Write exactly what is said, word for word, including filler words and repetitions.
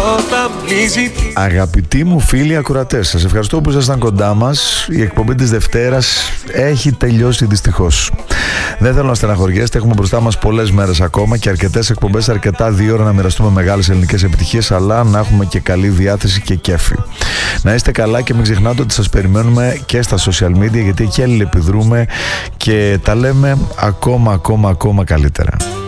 Αγαπητοί μου φίλοι ακροατές, σας ευχαριστώ που ήσασταν κοντά μας. Η εκπομπή της Δευτέρας έχει τελειώσει δυστυχώς. Δεν θέλω να στεναχωριέστε, έχουμε μπροστά μας πολλές μέρες ακόμα και αρκετές εκπομπές, αρκετά δύο ώρα να μοιραστούμε μεγάλες ελληνικές επιτυχίες, αλλά να έχουμε και καλή διάθεση και κέφι. Να είστε καλά και μην ξεχνάτε ότι σας περιμένουμε και στα social media, γιατί εκεί αλληλεπιδρούμε και τα λέμε ακόμα ακόμα ακόμα καλύτερα.